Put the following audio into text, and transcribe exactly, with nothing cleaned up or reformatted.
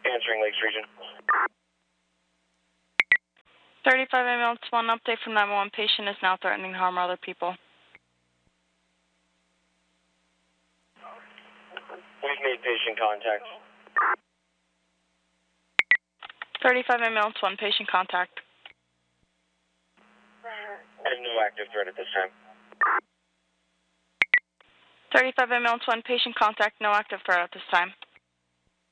Answering Lakes Region. thirty-five ambulance one, update from nine one one. Patient is now threatening to harm other people. We've made patient contact. thirty-five ambulance one, patient contact. I have no active threat at this time. thirty-five ambulance one, patient contact, no active threat at this time.